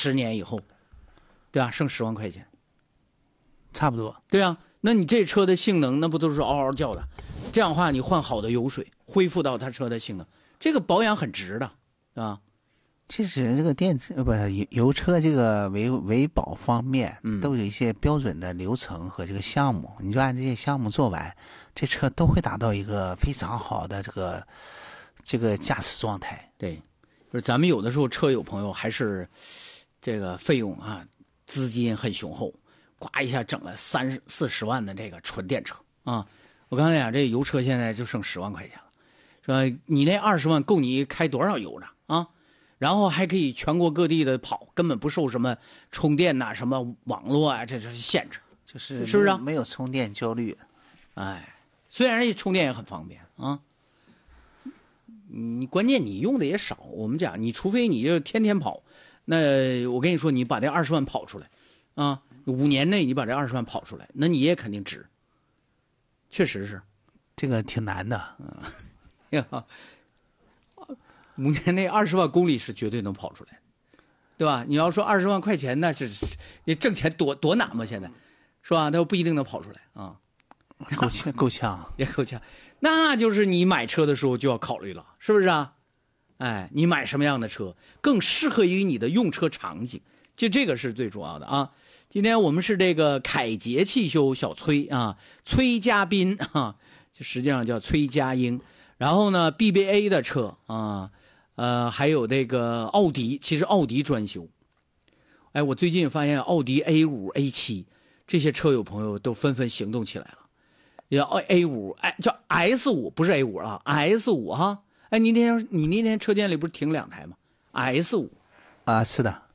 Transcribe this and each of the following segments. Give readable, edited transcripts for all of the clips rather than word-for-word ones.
10年以后，对吧？剩10万块钱， 差不多。 对啊，那你这车的性能那不都是嗷嗷叫的？这样的话，你换好的油水，恢复到它车的性能，这个保养很值的，啊。 其实这个电车不是油车这个维保方面，都有一些标准的流程和这个项目。你就按这些项目做完，这车都会达到一个非常好的这个驾驶状态。 对，就是咱们有的时候车友朋友还是这个费用啊，资金很雄厚，呱一下整了30-40万的这个纯电车啊。我刚才讲这油车现在就剩10万块钱了，说你那20万够你开多少油呢啊？然后还可以全国各地的跑，根本不受什么充电呐、什么网络啊这限制， 是不是啊？ 没有充电焦虑。 哎，虽然这充电也很方便啊，你关键你用的也少。我们讲，你除非你就天天跑，那我跟你说，你把这20万跑出来啊，5年内你把这20万跑出来，那你也肯定值。确实是， 这个挺难的。 5年内20万公里是绝对能跑出来，对吧？你要说20万块钱，那是你挣钱多难嘛？现在是吧？那不一定能跑出来啊。 够呛， 也够呛。那就是你买车的时候就要考虑了，是不是啊？哎，你买什么样的车更适合于你的用车场景？就这个是最主要的啊。今天我们是这个凯捷汽修小崔啊，崔家斌啊，就实际上叫崔家英。然后呢 ，BBA 的车啊，还有这个奥迪，其实奥迪专修。哎，我最近发现奥迪 A5、A7 这些车友朋友都纷纷行动起来了。也 A5， 哎，叫 S5， 不是 A5 啊 ，S5 哈。哎，你那天车间里不是停2台吗 ？S5 啊，是的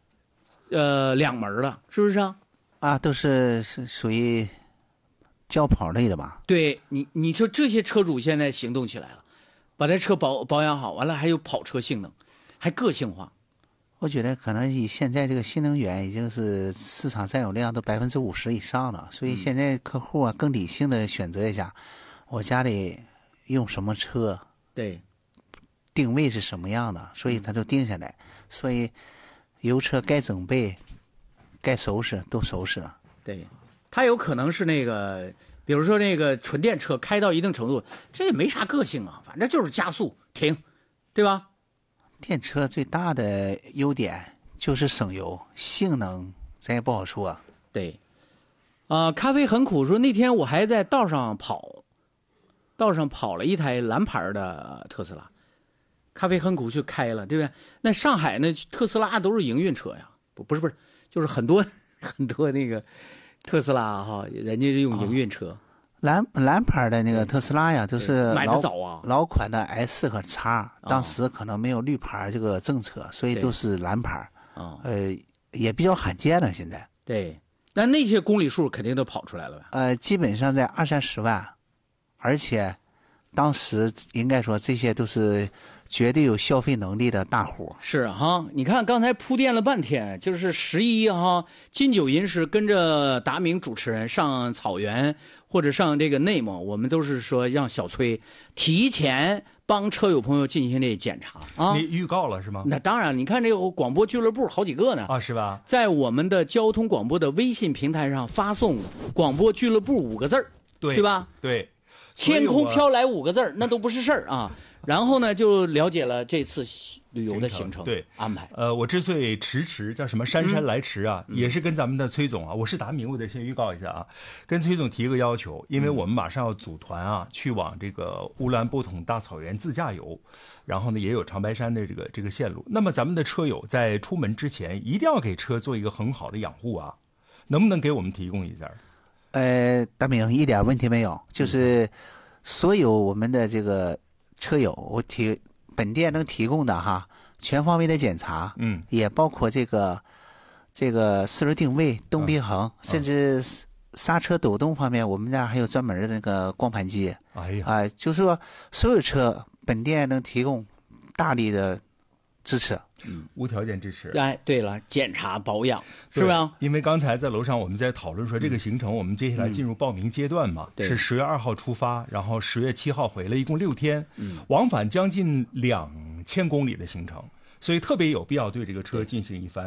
，2门的，是不是啊？ 啊，都是属于轿跑类的吧？ 对你说这些车主现在行动起来了，把这车保养好，完了还有跑车性能，还个性化。 我觉得可能以现在这个新能源已经是市场占有量都50%以上了，所以现在客户啊更理性的选择一下，我家里用什么车， 对， 定位是什么样的，所以他就定下来。所以油车该整备、该收拾都收拾了。 对，它有可能是那个，比如说那个纯电车开到一定程度，这也没啥个性啊，反正就是加速停，对吧？ 电车最大的优点就是省油，性能咱也不好说。 对，咖啡很苦说那天我还在道上跑了一台蓝牌的特斯拉，咖啡很苦去开了，对不对？那上海那特斯拉都是营运车呀，不是，就是很多那个特斯拉哈，人家是用营运车。 蓝牌的那个特斯拉呀，都是买的早啊， 老款的 S 和 X，当时可能没有绿牌这个政策，所以都是蓝牌。也比较罕见了现在。 对，那些公里数肯定都跑出来了呗。 基本上在20-30万，而且当时应该说这些都是绝对有消费能力的大户。 是哈，你看刚才铺垫了半天，就是11哈，金九银十跟着达明主持人上草原或者上这个内蒙，我们都是说让小崔提前帮车友朋友进行这检查啊。 你预告了是吗？ 那当然，你看这个广播俱乐部好几个呢啊，是吧？ 在我们的交通广播的微信平台上发送“广播俱乐部”5个字，对吧？ 对， 天空飘来5个字，那都不是事儿啊。然后呢，就了解了这次旅游的行程对安排。 我之所以迟叫什么姗姗来迟啊，也是跟咱们的崔总啊，我是达明，我得先预告一下啊，跟崔总提一个要求，因为我们马上要组团啊，去往这个乌兰布统大草原自驾游，然后呢也有长白山的这个线路。那么咱们的车友在出门之前一定要给车做一个很好的养护啊，能不能给我们提供一下？ 达明一点问题没有，就是所有我们的这个车友，本店能提供的哈，全方位的检查，也包括这个四轮定位、动平衡，甚至刹车抖动方面，我们家还有专门的那个光盘机。就是说所有车本店能提供大力的支持。 无条件支持。 哎，对了，检查保养是吧？ 因为刚才在楼上我们在讨论说这个行程，我们接下来进入报名阶段嘛，是10月2号出发，然后10月7号回来，一共6天，往返将近2000公里的行程，所以特别有必要对这个车进行一番